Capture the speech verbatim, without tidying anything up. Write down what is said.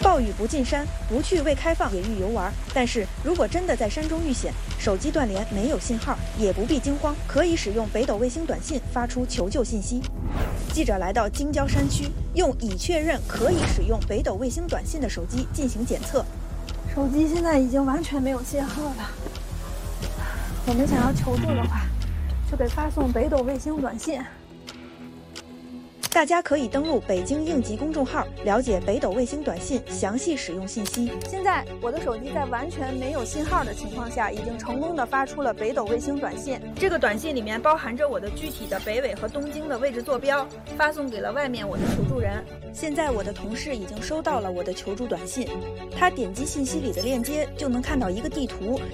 暴雨不进山，不去未开放野域游玩。但是如果真的在山中遇险，手机断联没有信号，也不必惊慌，可以使用北斗卫星短信发出求救信息。记者来到京郊山区，用已确认可以使用北斗卫星短信的手机进行检测。 手机现在已经完全没有信号了。我们想要求助的话，就得发送北斗卫星短信。 大家可以登录北京应急公众号，了解北斗卫星短信详细使用信息。 现在我的手机在完全没有信号的情况下，已经成功的发出了北斗卫星短信。这个短信里面包含着我的具体的北纬和东经的位置坐标，发送给了外面我的求助人。 现在我的同事已经收到了我的求助短信，他点击信息里的链接就能看到一个地图，